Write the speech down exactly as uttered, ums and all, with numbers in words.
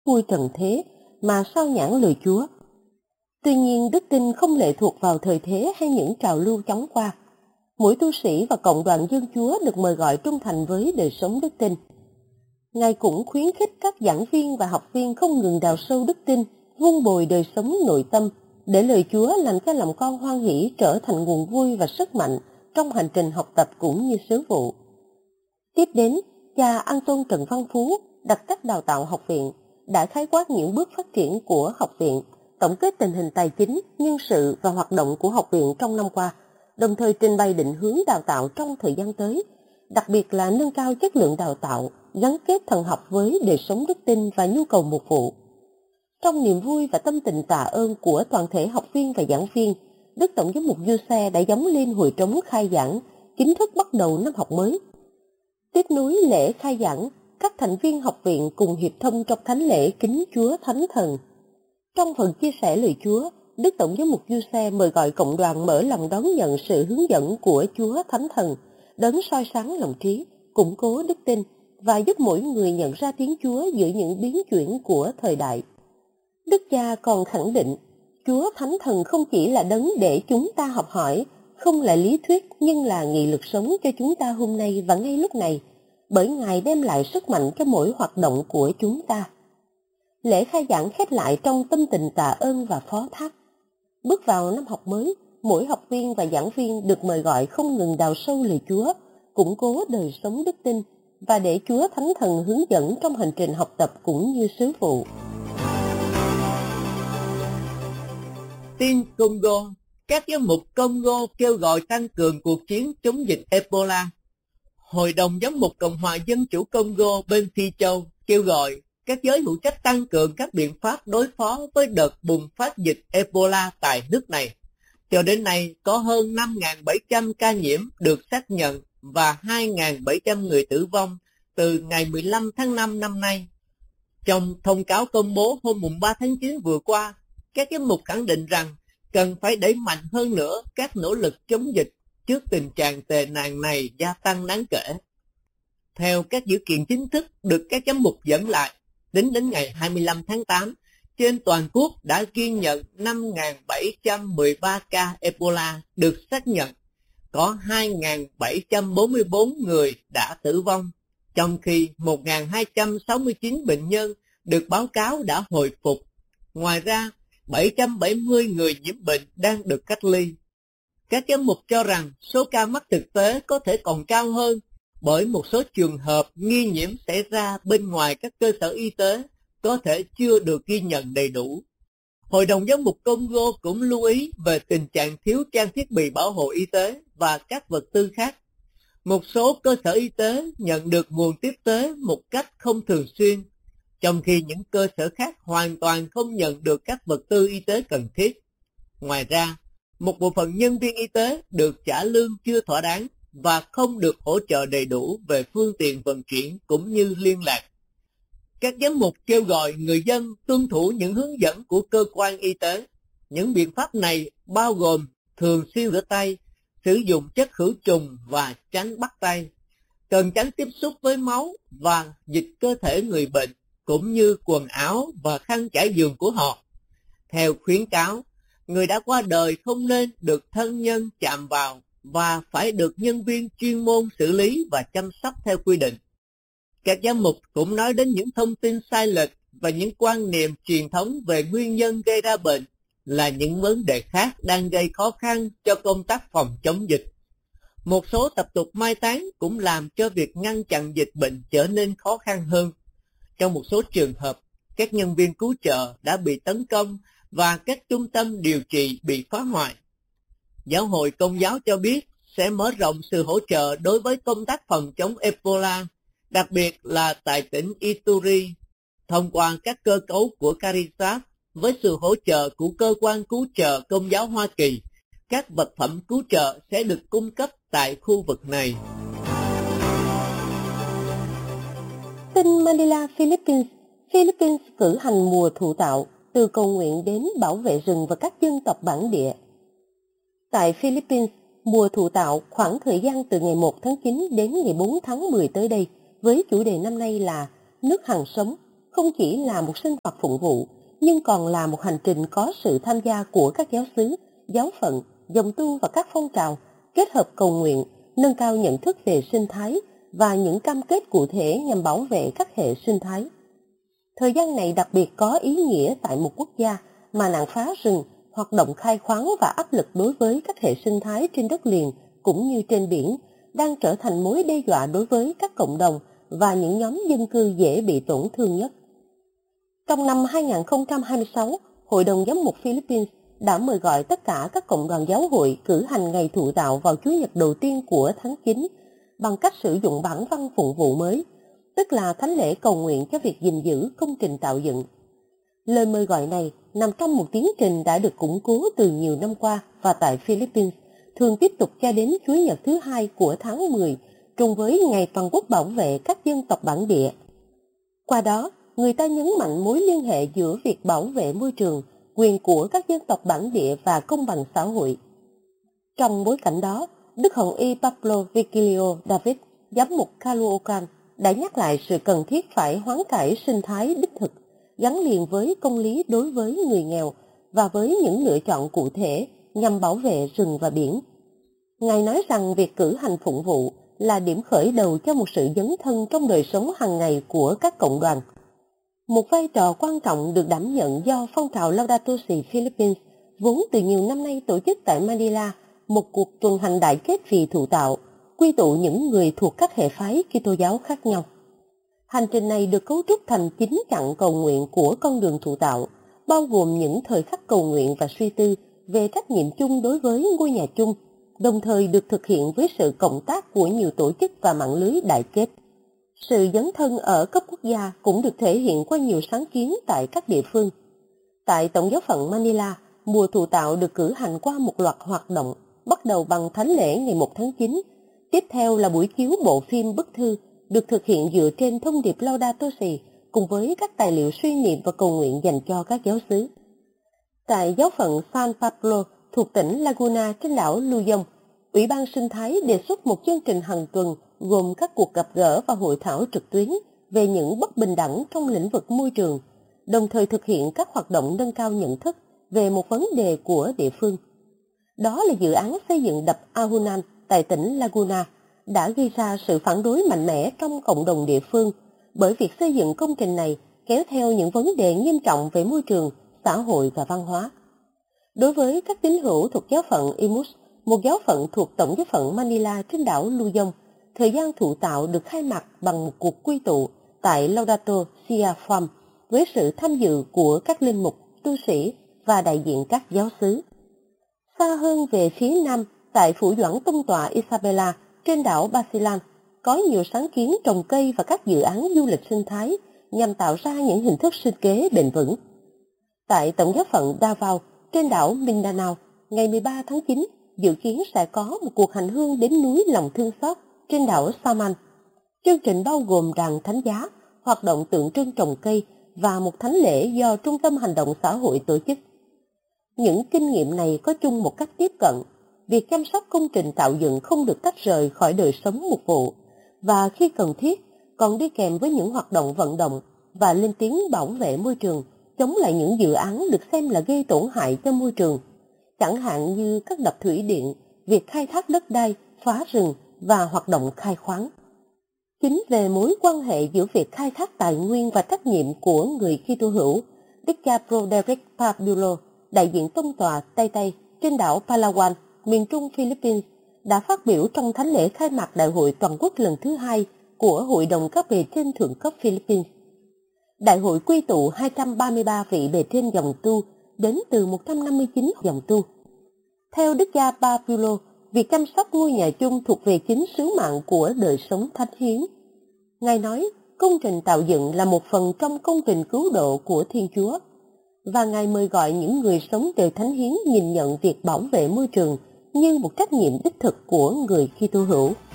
vui trần thế mà sao nhãn lời Chúa. Tuy nhiên, đức tin không lệ thuộc vào thời thế hay những trào lưu chóng qua. Mỗi tu sĩ và cộng đoàn dân Chúa được mời gọi trung thành với đời sống đức tin. Ngài cũng khuyến khích các giảng viên và học viên không ngừng đào sâu đức tin, vun bồi đời sống nội tâm, để lời Chúa làm cho lòng con hoan hỷ trở thành nguồn vui và sức mạnh trong hành trình học tập cũng như sứ vụ. Tiếp đến, cha An-tôn Trần Văn Phú, đặc trách đào tạo học viện, đã khái quát những bước phát triển của học viện, tổng kết tình hình tài chính, nhân sự và hoạt động của học viện trong năm qua, đồng thời trình bày định hướng đào tạo trong thời gian tới, đặc biệt là nâng cao chất lượng đào tạo, gắn kết thần học với đời sống đức tin và nhu cầu mục vụ. Trong niềm vui và tâm tình tạ ơn của toàn thể học viên và giảng viên, Đức Tổng giám mục Giuse đã gióng lên hồi trống khai giảng, chính thức bắt đầu năm học mới. Tiếp nối lễ khai giảng, các thành viên học viện cùng hiệp thông trong thánh lễ kính Chúa Thánh Thần. Trong phần chia sẻ lời Chúa, Đức Tổng giám mục Giuse mời gọi cộng đoàn mở lòng đón nhận sự hướng dẫn của Chúa Thánh Thần, đấng soi sáng lòng trí, củng cố đức tin và giúp mỗi người nhận ra tiếng Chúa giữa những biến chuyển của thời đại. Đức cha còn khẳng định, Chúa Thánh Thần không chỉ là đấng để chúng ta học hỏi, không là lý thuyết nhưng là nghị lực sống cho chúng ta hôm nay và ngay lúc này, bởi Ngài đem lại sức mạnh cho mỗi hoạt động của chúng ta. Lễ khai giảng khép lại trong tâm tình tạ ơn và phó thác. Bước vào năm học mới, mỗi học viên và giảng viên được mời gọi không ngừng đào sâu lời Chúa, củng cố đời sống đức tin và để Chúa Thánh Thần hướng dẫn trong hành trình học tập cũng như sứ vụ. Tin Congo, các giám mục Congo kêu gọi tăng cường cuộc chiến chống dịch Ebola. Hội đồng giám mục Cộng hòa Dân chủ Congo bên Phi Châu kêu gọi các giới hữu trách tăng cường các biện pháp đối phó với đợt bùng phát dịch Ebola tại nước này. Cho đến nay, có hơn năm nghìn bảy trăm ca nhiễm được xác nhận và hai nghìn bảy trăm người tử vong từ ngày mười lăm tháng năm năm nay. Trong thông cáo công bố hôm ba tháng chín vừa qua, các giám mục khẳng định rằng cần phải đẩy mạnh hơn nữa các nỗ lực chống dịch trước tình trạng tệ nạn này gia tăng đáng kể. Theo các dữ kiện chính thức được các giám mục dẫn lại, tính đến ngày hai mươi lăm tháng tám, trên toàn quốc đã ghi nhận năm nghìn bảy trăm mười ba ca Ebola được xác nhận, có hai nghìn bảy trăm bốn mươi tư người đã tử vong, trong khi một nghìn hai trăm sáu mươi chín bệnh nhân được báo cáo đã hồi phục. Ngoài ra, bảy trăm bảy mươi người nhiễm bệnh đang được cách ly. Các giám mục cho rằng số ca mắc thực tế có thể còn cao hơn bởi một số trường hợp nghi nhiễm xảy ra bên ngoài các cơ sở y tế có thể chưa được ghi nhận đầy đủ. Hội đồng giám mục Congo cũng lưu ý về tình trạng thiếu trang thiết bị bảo hộ y tế và các vật tư khác. Một số cơ sở y tế nhận được nguồn tiếp tế một cách không thường xuyên, trong khi những cơ sở khác hoàn toàn không nhận được các vật tư y tế cần thiết. Ngoài ra, một bộ phận nhân viên y tế được trả lương chưa thỏa đáng và không được hỗ trợ đầy đủ về phương tiện vận chuyển cũng như liên lạc. Các giám mục kêu gọi người dân tuân thủ những hướng dẫn của cơ quan y tế. Những biện pháp này bao gồm thường xuyên rửa tay, sử dụng chất khử trùng và tránh bắt tay, cần tránh tiếp xúc với máu và dịch cơ thể người bệnh, cũng như quần áo và khăn trải giường của họ. Theo khuyến cáo, người đã qua đời không nên được thân nhân chạm vào và phải được nhân viên chuyên môn xử lý và chăm sóc theo quy định. Các giám mục cũng nói đến những thông tin sai lệch và những quan niệm truyền thống về nguyên nhân gây ra bệnh là những vấn đề khác đang gây khó khăn cho công tác phòng chống dịch. Một số tập tục mai táng cũng làm cho việc ngăn chặn dịch bệnh trở nên khó khăn hơn. Trong một số trường hợp, các nhân viên cứu trợ đã bị tấn công và các trung tâm điều trị bị phá hoại. Giáo hội Công giáo cho biết sẽ mở rộng sự hỗ trợ đối với công tác phòng chống Ebola, đặc biệt là tại tỉnh Ituri, thông qua các cơ cấu của Caritas với sự hỗ trợ của Cơ quan Cứu trợ Công giáo Hoa Kỳ. Các vật phẩm cứu trợ sẽ được cung cấp tại khu vực này. Tin Manila, Philippines. Philippines cử hành mùa thụ tạo, từ cầu nguyện đến bảo vệ rừng và các dân tộc bản địa. Tại Philippines, mùa thụ tạo khoảng thời gian từ ngày một tháng chín đến ngày bốn tháng mười tới đây, với chủ đề năm nay là Nước hằng sống. không chỉ là một sinh hoạt phụng vụ, nhưng còn là một hành trình có sự tham gia của các giáo xứ, giáo phận, dòng tu và các phong trào, kết hợp cầu nguyện, nâng cao nhận thức về sinh thái và những cam kết cụ thể nhằm bảo vệ các hệ sinh thái. Thời gian này đặc biệt có ý nghĩa tại một quốc gia mà nạn phá rừng, hoạt động khai khoáng và áp lực đối với các hệ sinh thái trên đất liền cũng như trên biển đang trở thành mối đe dọa đối với các cộng đồng và những nhóm dân cư dễ bị tổn thương nhất. Trong năm hai không hai sáu, Hội đồng Giám mục Philippines đã mời gọi tất cả các cộng đoàn giáo hội cử hành ngày thụ tạo vào Chủ nhật đầu tiên của tháng chín bằng cách sử dụng bản văn phụng vụ mới, tức là thánh lễ cầu nguyện cho việc gìn giữ công trình tạo dựng. Lời mời gọi này nằm trong một tiến trình đã được củng cố từ nhiều năm qua và tại Philippines, thường tiếp tục cho đến Chủ nhật thứ hai của tháng mười, trùng với Ngày Toàn quốc bảo vệ các dân tộc bản địa. Qua đó, người ta nhấn mạnh mối liên hệ giữa việc bảo vệ môi trường, quyền của các dân tộc bản địa và công bằng xã hội. Trong bối cảnh đó, Đức Hồng Y Pablo Vigilio David, giám mục Caloocan, đã nhắc lại sự cần thiết phải hoán cải sinh thái đích thực, gắn liền với công lý đối với người nghèo và với những lựa chọn cụ thể nhằm bảo vệ rừng và biển. Ngài nói rằng việc cử hành phụng vụ là điểm khởi đầu cho một sự dấn thân trong đời sống hàng ngày của các cộng đoàn. Một vai trò quan trọng được đảm nhận do phong trào Laudato Si Philippines, vốn từ nhiều năm nay tổ chức tại Manila một cuộc tuần hành đại kết vì thụ tạo, quy tụ những người thuộc các hệ phái Kitô giáo khác nhau. Hành trình này được cấu trúc thành chín chặng cầu nguyện của con đường thụ tạo, bao gồm những thời khắc cầu nguyện và suy tư về trách nhiệm chung đối với ngôi nhà chung, đồng thời được thực hiện với sự cộng tác của nhiều tổ chức và mạng lưới đại kết. Sự dấn thân ở cấp quốc gia cũng được thể hiện qua nhiều sáng kiến tại các địa phương. Tại Tổng giáo phận Manila, mùa thụ tạo được cử hành qua một loạt hoạt động, bắt đầu bằng thánh lễ ngày một tháng chín. Tiếp theo là buổi chiếu bộ phim bức thư, được thực hiện dựa trên thông điệp Laudato Si, cùng với các tài liệu suy niệm và cầu nguyện dành cho các giáo xứ. Tại giáo phận San Pablo, thuộc tỉnh Laguna trên đảo Luzon, Ủy ban sinh thái đề xuất một chương trình hàng tuần gồm các cuộc gặp gỡ và hội thảo trực tuyến về những bất bình đẳng trong lĩnh vực môi trường, đồng thời thực hiện các hoạt động nâng cao nhận thức về một vấn đề của địa phương. Đó là dự án xây dựng đập Ahunan tại tỉnh Laguna, đã gây ra sự phản đối mạnh mẽ trong cộng đồng địa phương, bởi việc xây dựng công trình này kéo theo những vấn đề nghiêm trọng về môi trường, xã hội và văn hóa. Đối với các tín hữu thuộc giáo phận Imus, một giáo phận thuộc Tổng giáo phận Manila trên đảo Luzon, thời gian thụ tạo được khai mạc bằng một cuộc quy tụ tại Laudato Si Farm với sự tham dự của các linh mục, tu sĩ và đại diện các giáo xứ. Xa hơn về phía nam, tại phủ doãn tông tọa Isabela trên đảo Basilan, có nhiều sáng kiến trồng cây và các dự án du lịch sinh thái nhằm tạo ra những hình thức sinh kế bền vững. Tại Tổng giáo phận Davao trên đảo Mindanao, ngày mười ba tháng chín, dự kiến sẽ có một cuộc hành hương đến núi Lòng Thương Xót trên đảo Saman. Chương trình bao gồm đàn thánh giá, hoạt động tượng trưng trồng cây và một thánh lễ do Trung tâm Hành động Xã hội tổ chức. Những kinh nghiệm này có chung một cách tiếp cận. Việc chăm sóc công trình tạo dựng không được tách rời khỏi đời sống mục vụ, và khi cần thiết còn đi kèm với những hoạt động vận động và lên tiếng bảo vệ môi trường, chống lại những dự án được xem là gây tổn hại cho môi trường, chẳng hạn như các đập thủy điện, việc khai thác đất đai, phá rừng và hoạt động khai khoáng. Chính về mối quan hệ giữa việc khai thác tài nguyên và trách nhiệm của người Kitô hữu, Đức cha Broderick Pablo, đại diện tông tòa Tây Tây trên đảo Palawan, miền trung Philippines, đã phát biểu trong thánh lễ khai mạc Đại hội Toàn quốc lần thứ hai của Hội đồng các bề trên thượng cấp Philippines. Đại hội quy tụ hai trăm ba mươi ba vị bề trên dòng tu đến từ một trăm năm mươi chín dòng tu. Theo Đức cha Pablo, việc chăm sóc ngôi nhà chung thuộc về chính sứ mạng của đời sống thánh hiến. Ngài nói, công trình tạo dựng là một phần trong công trình cứu độ của Thiên Chúa, và Ngài mời gọi những người sống đời thánh hiến nhìn nhận việc bảo vệ môi trường như một trách nhiệm đích thực của người Kitô hữu.